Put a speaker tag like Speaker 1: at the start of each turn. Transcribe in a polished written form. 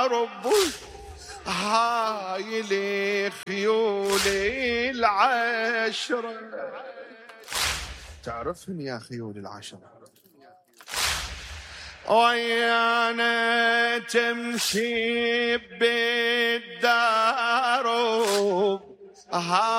Speaker 1: درب هاي لي خيولي العشرة. تعرفهم يا خيول العشرة؟ ويانا تمشي بالدارب